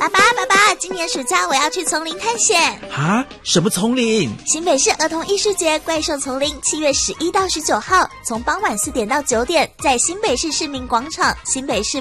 爸爸，今年暑假我要去丛林探险。 啊？什么丛林？ 新北市儿童艺术节怪兽丛林7月11到19号，从傍晚4点到9点，在新北市市民广场、新北市